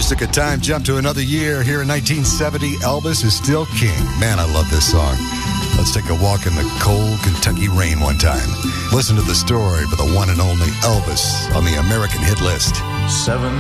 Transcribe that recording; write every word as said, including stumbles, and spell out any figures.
just took a time jump to another year. Here in nineteen seventy, Elvis is still king. Man, I love this song. Let's take a walk in the cold Kentucky rain one time. Listen to the story for the one and only Elvis on the American hit list. Seven